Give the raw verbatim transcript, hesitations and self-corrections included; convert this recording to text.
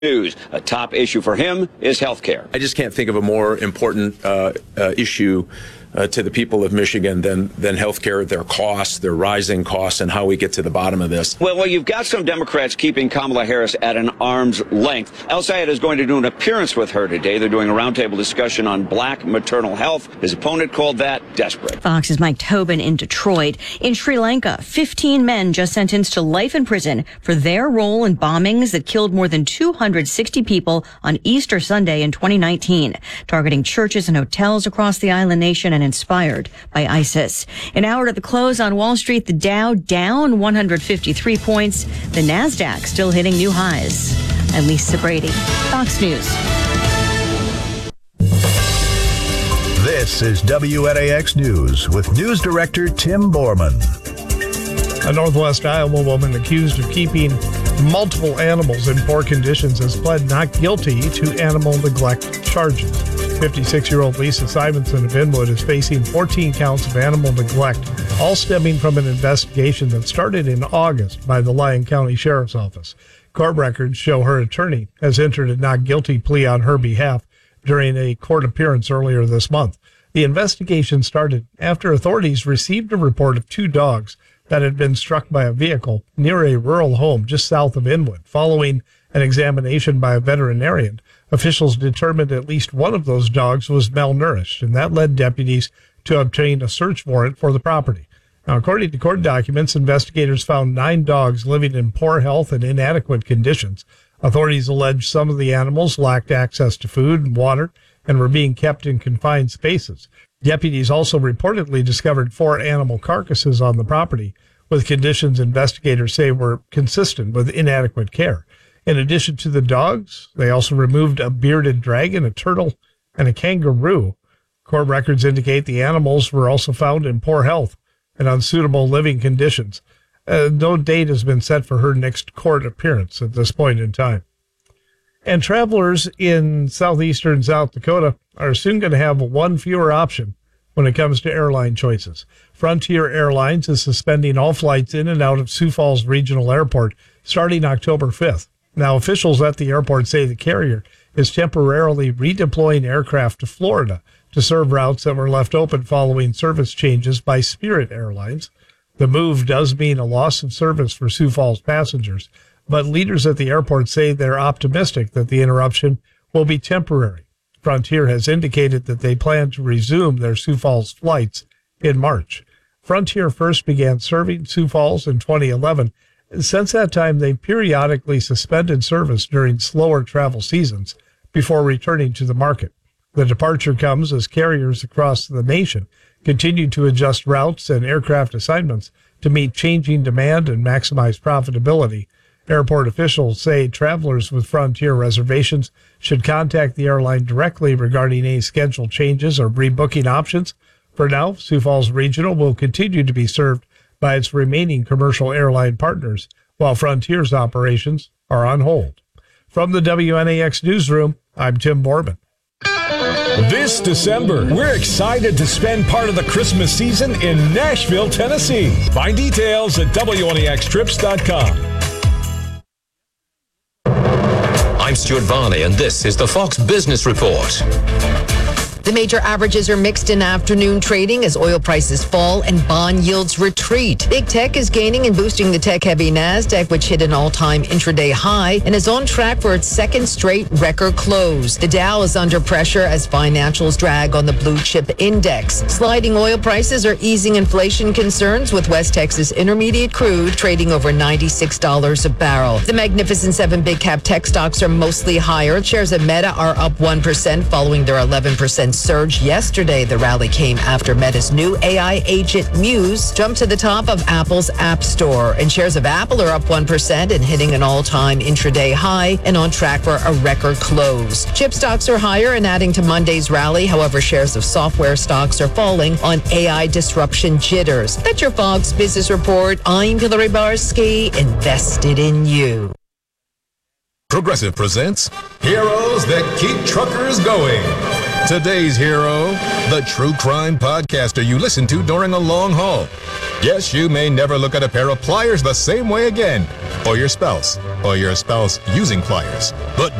News. A top issue for him is health care. I just can't think of a more important uh, uh, issue uh, to the people of Michigan than than health care, their costs, their rising costs, and how we get to the bottom of this. Well, well, you've got some Democrats keeping Kamala Harris at an arm's length. El Sayed is going to do an appearance with her today. They're doing a roundtable discussion on black maternal health. His opponent called that desperate. Fox's Mike Tobin in Detroit. In Sri Lanka, fifteen men just sentenced to life in prison for their role in bombings that killed more than two hundred sixty people on Easter Sunday in twenty nineteen, targeting churches and hotels across the island nation and inspired by ISIS. An hour to the close on Wall Street, the Dow down one hundred fifty-three points. The NASDAQ still hitting new highs. I'm Lisa Brady, Fox News. This is W N A X News with News Director Tim Borman. A Northwest Iowa woman accused of keeping multiple animals in poor conditions has pled not guilty to animal neglect charges. fifty-six-year-old Lisa Simonson of Inwood is facing fourteen counts of animal neglect, all stemming from an investigation that started in August by the Lyon County Sheriff's Office. Court records show her attorney has entered a not guilty plea on her behalf during a court appearance earlier this month. The investigation started after authorities received a report of two dogs that had been struck by a vehicle near a rural home just south of Inwood. Following an examination by a veterinarian, officials determined at least one of those dogs was malnourished, and that led deputies to obtain a search warrant for the property. Now, according to court documents, investigators found nine dogs living in poor health and inadequate conditions. Authorities allege some of the animals lacked access to food and water and were being kept in confined spaces. Deputies also reportedly discovered four animal carcasses on the property with conditions investigators say were consistent with inadequate care. In addition to the dogs, they also removed a bearded dragon, a turtle, and a kangaroo. Court records indicate the animals were also found in poor health and unsuitable living conditions. Uh, no date has been set for her next court appearance at this point in time. And travelers in southeastern South Dakota are soon going to have one fewer option when it comes to airline choices. Frontier Airlines is suspending all flights in and out of Sioux Falls Regional Airport starting October fifth. Now, officials at the airport say the carrier is temporarily redeploying aircraft to Florida to serve routes that were left open following service changes by Spirit Airlines. The move does mean a loss of service for Sioux Falls passengers, but leaders at the airport say they're optimistic that the interruption will be temporary. Frontier has indicated that they plan to resume their Sioux Falls flights in March. Frontier first began serving Sioux Falls in twenty eleven. Since that time, they periodically suspended service during slower travel seasons before returning to the market. The departure comes as carriers across the nation continue to adjust routes and aircraft assignments to meet changing demand and maximize profitability. Airport officials say travelers with Frontier reservations should contact the airline directly regarding any schedule changes or rebooking options. For now, Sioux Falls Regional will continue to be served by its remaining commercial airline partners, while Frontier's operations are on hold. From the W N A X Newsroom, I'm Tim Borman. This December, we're excited to spend part of the Christmas season in Nashville, Tennessee. Find details at W N A X trips dot com. I'm Stuart Varney, and this is the Fox Business Report. The major averages are mixed in afternoon trading as oil prices fall and bond yields retreat. Big tech is gaining and boosting the tech-heavy NASDAQ, which hit an all-time intraday high and is on track for its second straight record close. The Dow is under pressure as financials drag on the blue chip index. Sliding oil prices are easing inflation concerns, with West Texas Intermediate crude trading over ninety-six dollars a barrel. The Magnificent Seven big-cap tech stocks are mostly higher. Shares of Meta are up one percent following their eleven percent surge yesterday. The rally came after Meta's new A I agent Muse jumped to the top of Apple's App Store. And shares of Apple are up one percent and hitting an all-time intraday high and on track for a record close. Chip stocks are higher and adding to Monday's rally. However, shares of software stocks are falling on A I disruption jitters. That's your Fox Business Report. I'm Hillary Barsky, invested in you. Progressive presents Heroes That Keep Truckers Going. Today's hero, the true crime podcaster you listen to during a long haul. Yes, you may never look at a pair of pliers the same way again, or your spouse, or your spouse using pliers. But